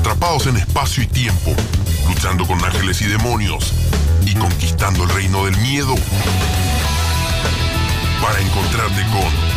atrapados en espacio y tiempo, luchando con ángeles y demonios y conquistando el reino del miedo, para encontrarte con